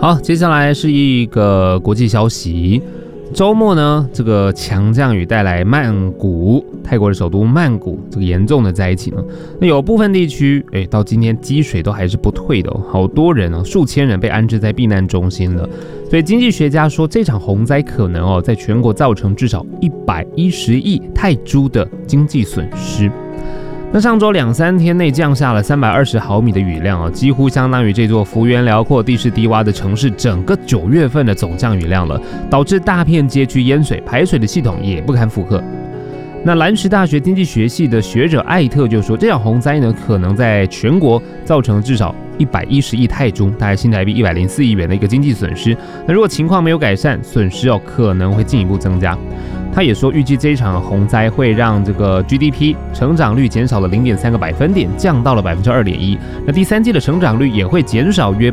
好，接下来是一个国际消息。周末呢，这个强降雨带来曼谷，泰国的首都曼谷这个严重的灾情呢，那有部分地区，到今天积水都还是不退的哦，好多人哦，数千人被安置在避难中心了。所以经济学家说，这场洪灾可能在全国造成至少110亿泰铢的经济损失。那上周2-3天内降下了320毫米的雨量几乎相当于这座幅员辽阔、地势低洼的城市整个9月份的总降雨量了，导致大片街区淹水，排水的系统也不堪负荷。那兰池大学经济学系的学者艾特就说，这场洪灾呢，可能在全国造成至少110亿泰铢，大概新台币104亿元的一个经济损失。那如果情况没有改善，损失可能会进一步增加。他也说，预计这一场洪灾会让这个 GDP 成长率减少了0.3个百分点，降到了2.1%。那第三季的成长率也会减少约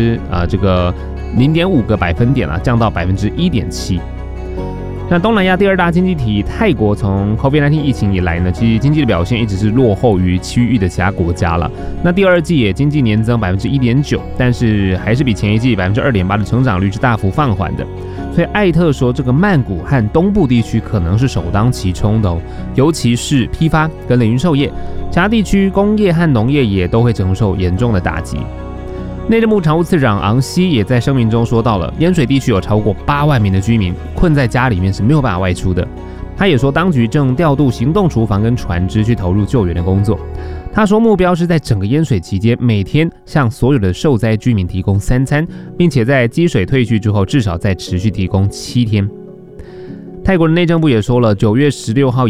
0.5个百分点降到1.7%。那东南亚第二大经济体泰国，从 COVID-19 疫情以来呢，其实经济的表现一直是落后于区域的其他国家了。那第二季也经济年增1.9%，但是还是比前一季2.8%的成长率是大幅放缓的。所以艾特说，这个曼谷和东部地区可能是首当其冲的尤其是批发跟零售业，其他地区工业和农业也都会承受严重的打击。内政部常务次长昂西也在声明中说到了，淹水地区有超过8万名的居民困在家里面是没有办法外出的。他也说，当局正调度行动厨房跟船只去投入救援的工作。他说，目标是在整个淹水期间，每天向所有的受灾居民提供3餐，并且在积水退去之后，至少再持续提供7天。泰国的内政部也说了，9月16号